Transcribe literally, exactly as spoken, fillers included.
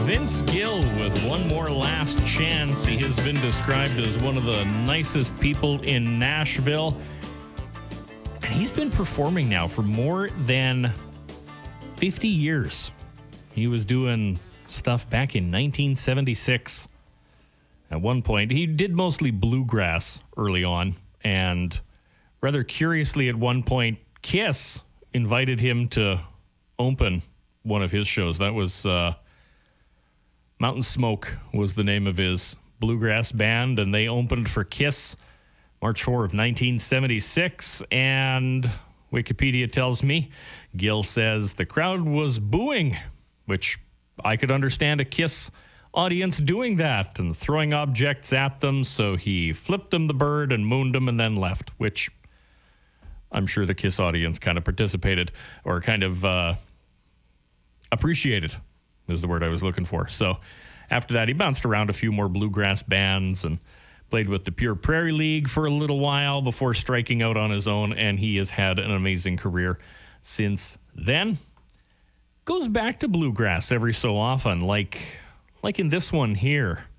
Vince Gill with One More Last Chance. He has been described as one of the nicest people in Nashville. And he's been performing now for more than fifty years. He was doing stuff back in nineteen seventy-six. At one point, he did mostly bluegrass early on. And rather curiously, at one point, Kiss invited him to open one of his shows. That was... Uh, Mountain Smoke was the name of his bluegrass band, and they opened for Kiss March fourth of nineteen seventy-six, and Wikipedia tells me, Gill says the crowd was booing, which I could understand a Kiss audience doing that and throwing objects at them, so he flipped them the bird and mooned them and then left, which I'm sure the Kiss audience kind of participated or kind of uh, appreciated. Is the word I was looking for. So after that, he bounced around a few more bluegrass bands and played with the Pure Prairie League for a little while before striking out on his own, and he has had an amazing career since then. Goes back to bluegrass every so often, like, like in this one here.